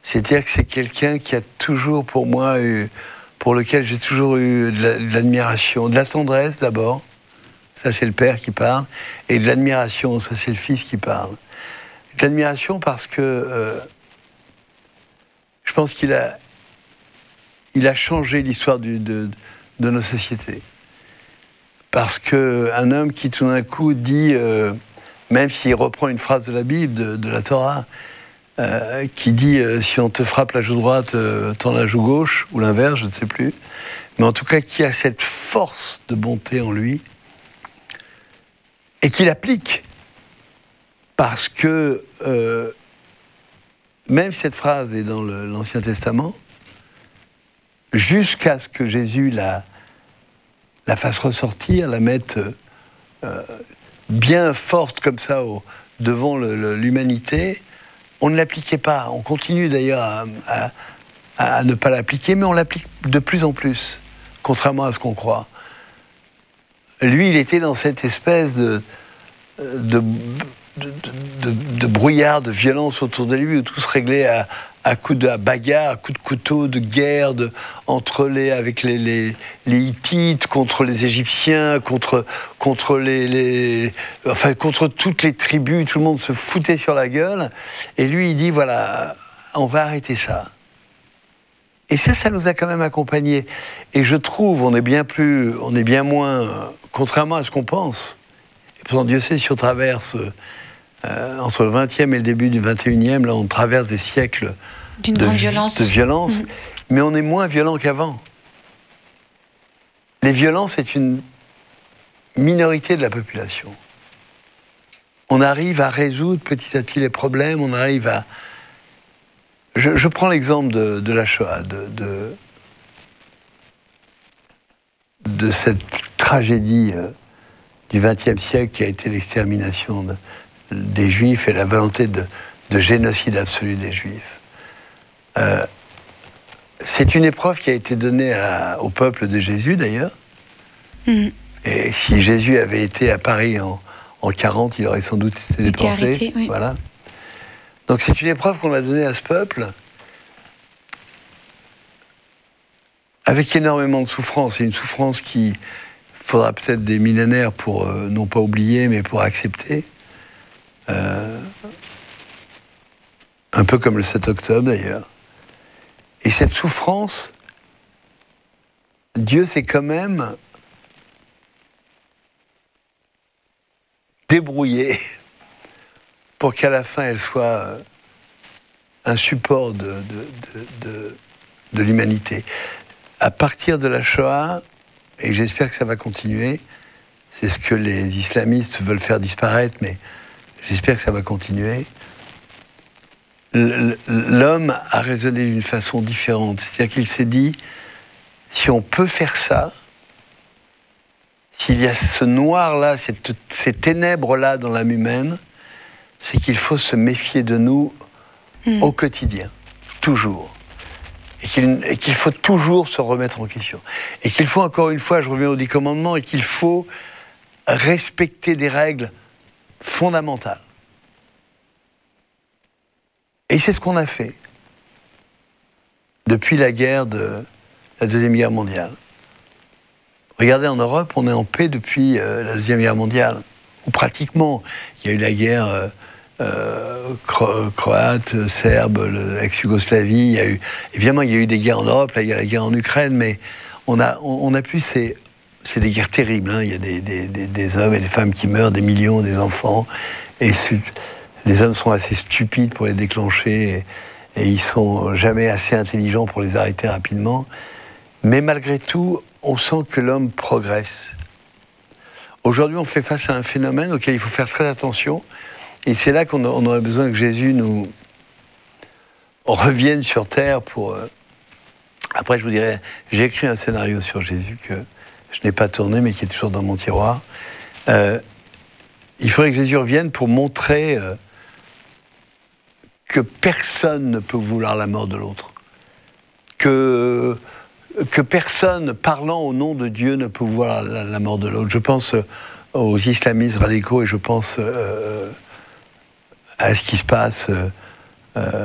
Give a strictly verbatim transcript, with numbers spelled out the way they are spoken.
C'est-à-dire que c'est quelqu'un qui a toujours, pour moi, eu, pour lequel j'ai toujours eu de, la, de l'admiration, de la tendresse d'abord, ça c'est le père qui parle, et de l'admiration, ça c'est le fils qui parle. De l'admiration parce que euh, je pense qu'il a, il a changé l'histoire du, de, de nos sociétés. Parce qu'un homme qui tout d'un coup dit, euh, même s'il reprend une phrase de la Bible, de, de la Torah, Euh, qui dit euh, si on te frappe la joue droite, euh, tends la joue gauche, ou l'inverse, je ne sais plus. Mais en tout cas, qui a cette force de bonté en lui et qui l'applique. Parce que euh, même cette phrase est dans le, l'Ancien Testament, jusqu'à ce que Jésus la, la fasse ressortir, la mette euh, bien forte comme ça au, devant le, le, l'humanité. On ne l'appliquait pas. On continue d'ailleurs à, à, à ne pas l'appliquer, mais on l'applique de plus en plus, contrairement à ce qu'on croit. Lui, il était dans cette espèce de, de, de, de, de brouillard, de violence autour de lui, où tout se réglait à, à coups de à bagarre, à coups de couteau, de guerre, de, entre les, avec les, les, les Hittites, contre les Égyptiens, contre, contre, les, les, enfin, contre toutes les tribus, tout le monde se foutait sur la gueule. Et lui, il dit, voilà, on va arrêter ça. Et ça, ça nous a quand même accompagnés. Et je trouve, on est bien plus, on est bien moins, contrairement à ce qu'on pense. Et pourtant, Dieu sait si on traverse... Euh, entre le vingtième et le début du vingt et unième, là, on traverse des siècles D'une de, grande violence. de violence, mmh. mais on est moins violent qu'avant. Les violences, c'est une minorité de la population. On arrive à résoudre petit à petit les problèmes, on arrive à... Je, je prends l'exemple de, de la Shoah, de, de, de cette tragédie euh, du vingtième siècle qui a été l'extermination de... des Juifs et la volonté de, de génocide absolu des Juifs. Euh, c'est une épreuve qui a été donnée à, au peuple de Jésus, d'ailleurs. Mmh. Et si Jésus avait été à Paris en, en quarante, il aurait sans doute été déporté. Arrêté, oui. Voilà. Donc c'est une épreuve qu'on a donnée à ce peuple avec énormément de souffrance. Et une souffrance qu'il faudra peut-être des millénaires pour, euh, non pas oublier, mais pour accepter. Euh, un peu comme le sept octobre d'ailleurs. Et cette souffrance, Dieu s'est quand même débrouillé pour qu'à la fin elle soit un support de, de, de, de, de l'humanité. À partir de la Shoah, et j'espère que ça va continuer, c'est ce que les islamistes veulent faire disparaître, mais j'espère que ça va continuer. L'homme a raisonné d'une façon différente. C'est-à-dire qu'il s'est dit, si on peut faire ça, s'il y a ce noir-là, cette, ces ténèbres-là dans l'âme humaine, c'est qu'il faut se méfier de nous mmh. au quotidien, toujours. Et qu'il, et qu'il faut toujours se remettre en question. Et qu'il faut, encore une fois, je reviens aux dix commandements, et qu'il faut respecter des règles fondamentale. Et c'est ce qu'on a fait depuis la guerre de la Deuxième Guerre mondiale. Regardez, en Europe, on est en paix depuis euh, la Deuxième Guerre mondiale, ou pratiquement. Il y a eu la guerre euh, euh, cro- croate, serbe, le, ex-Yougoslavie, il y a eu, évidemment, il y a eu des guerres en Europe, là, il y a la guerre en Ukraine, mais on a, on, on a pu... Ces, C'est des guerres terribles, hein. Il y a des, des, des, des hommes et des femmes qui meurent, des millions, des enfants. Et les hommes sont assez stupides pour les déclencher et, et ils sont jamais assez intelligents pour les arrêter rapidement. Mais malgré tout, on sent que l'homme progresse. Aujourd'hui, on fait face à un phénomène auquel il faut faire très attention. Et c'est là qu'on on aurait besoin que Jésus nous revienne sur terre pour... Euh... Après, je vous dirais, j'ai écrit un scénario sur Jésus que je n'ai pas tourné, mais qui est toujours dans mon tiroir. Euh, il faudrait que Jésus revienne pour montrer euh, que personne ne peut vouloir la mort de l'autre. Que, que personne, parlant au nom de Dieu, ne peut vouloir la, la mort de l'autre. Je pense aux islamistes radicaux et je pense euh, à ce qui se passe euh,